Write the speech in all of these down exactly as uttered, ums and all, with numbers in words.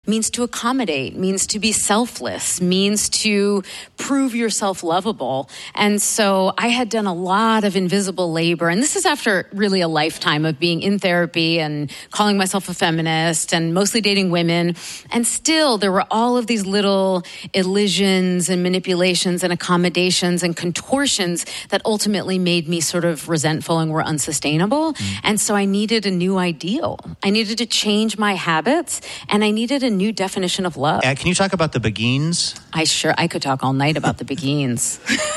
means to accommodate, means to be selfless, means to prove yourself lovable. And so I had done a lot of invisible labor. And this is after really a lifetime of being in therapy and calling myself a feminist and mostly dating women. And still, there were all of these little elisions and manipulations and accommodations and contortions that ultimately made me sort of resentful and were unsustainable. Mm. And so I needed a new ideal. I needed to change my habits, and I needed a new definition of love. Uh, can you talk about the Beguines? I sure, I could talk all night about the Beguines.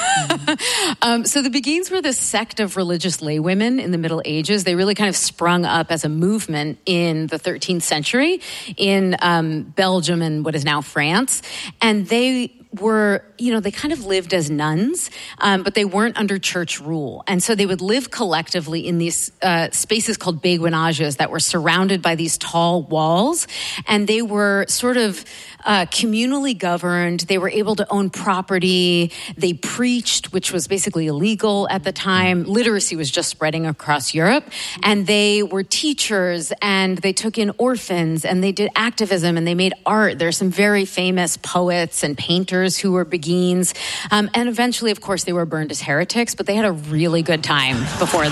um, so the Beguines were this sect of religious laywomen in the Middle Ages. They really kind of sprung up as a movement in the thirteenth century in um, Belgium and what is now France. And they were, you know, they kind of lived as nuns, um, but they weren't under church rule. And so they would live collectively in these uh, spaces called beguinages that were surrounded by these tall walls. And they were sort of uh, communally governed. They were able to own property. They preached, which was basically illegal at the time. Literacy was just spreading across Europe. And they were teachers, and they took in orphans, and they did activism, and they made art. There's some very famous poets and painters who were Beguines. Um, and eventually, of course, they were burned as heretics, but they had a really good time before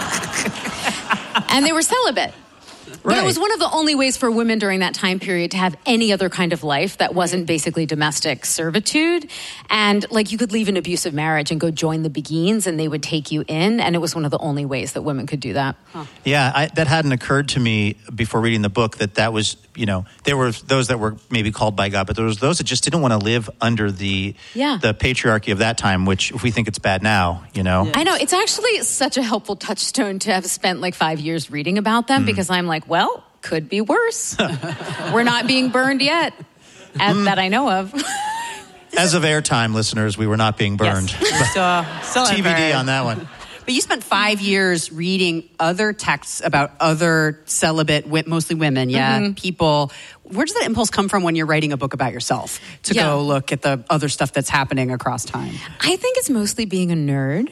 that. And they were celibate. But Right. it was one of the only ways for women during that time period to have any other kind of life that wasn't basically domestic servitude. And like you could leave an abusive marriage and go join the Beguines, and they would take you in. And it was one of the only ways that women could do that. Huh. Yeah, I, that hadn't occurred to me before reading the book, that that was, you know, there were those that were maybe called by God, but there was those that just didn't want to live under the yeah. the patriarchy of that time, which if we think it's bad now, you know. Yeah. I know. It's actually such a helpful touchstone to have spent like five years reading about them, mm. because I'm like, well, could be worse. We're not being burned yet, as, mm. that I know of. As of airtime, listeners, we were not being burned. Yes. so, still T B D on that one. But you spent five years reading other texts about other celibate, mostly women, yeah, mm-hmm. people. Where does that impulse come from when you're writing a book about yourself to yeah. go look at the other stuff that's happening across time? I think it's mostly being a nerd.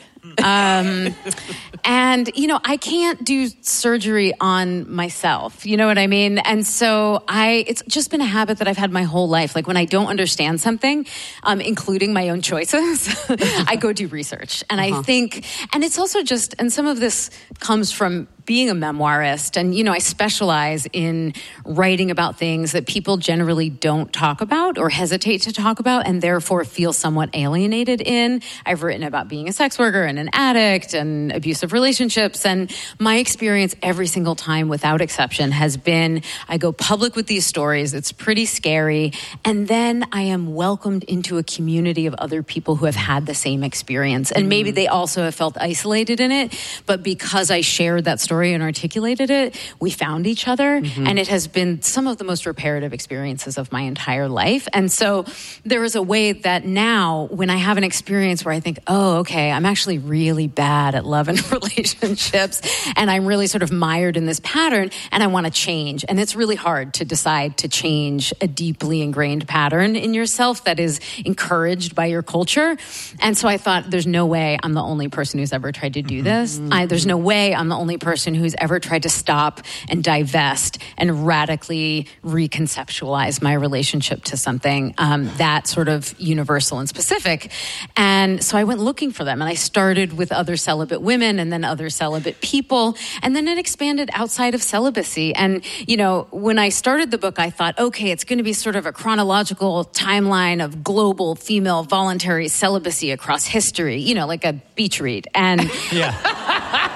Um, and, you know, I can't do surgery on myself. You know what I mean? And so I, it's just been a habit that I've had my whole life. Like when I don't understand something, um, including my own choices, I go do research. And uh-huh. I think, and it's also just, and some of this comes from being a memoirist. And, you know, I specialize in writing about things that people generally don't talk about or hesitate to talk about, and therefore feel somewhat alienated in. I've written about being a sex worker and an addict and abusive relationships. And my experience every single time, without exception, has been I go public with these stories. It's pretty scary. And then I am welcomed into a community of other people who have had the same experience. And maybe they also have felt isolated in it. But because I shared that story and articulated it, we found each other. Mm-hmm. And it has been some of the most reparative experiences of my entire life. And so there is a way that now when I have an experience where I think, oh, okay, I'm actually really bad at love and relationships, and I'm really sort of mired in this pattern, and I want to change. And it's really hard to decide to change a deeply ingrained pattern in yourself that is encouraged by your culture. And so I thought, there's no way I'm the only person who's ever tried to do this. Mm-hmm. I, there's no way I'm the only person who's ever tried to stop and divest and radically reconceptualize my relationship to something um, that sort of universal and specific. And so I went looking for them, and I started with other celibate women and then other celibate people. And then it expanded outside of celibacy. And, you know, when I started the book, I thought, okay, it's going to be sort of a chronological timeline of global female voluntary celibacy across history, you know, like a beach read. And yeah.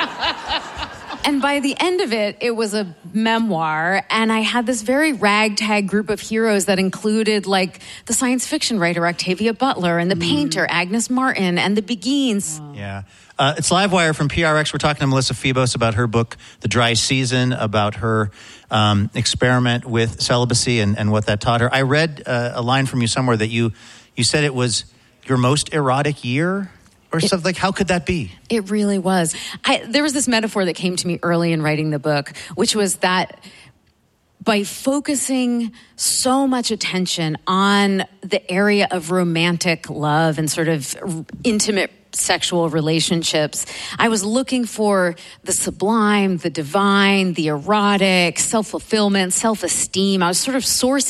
And by the end of it, it was a memoir, and I had this very ragtag group of heroes that included, like, the science fiction writer Octavia Butler and the mm. painter Agnes Martin and the Beguines. Wow. Yeah. Uh, it's Livewire from P R X. We're talking to Melissa Febos about her book, The Dry Season, about her um, experiment with celibacy and, and what that taught her. I read uh, a line from you somewhere that you, you said it was your most erotic year? Or stuff like, how could that be? It really was. I, there was this metaphor that came to me early in writing the book, which was that by focusing so much attention on the area of romantic love and sort of intimate sexual relationships, I was looking for the sublime, the divine, the erotic, self-fulfillment, self-esteem. I was sort of sourcing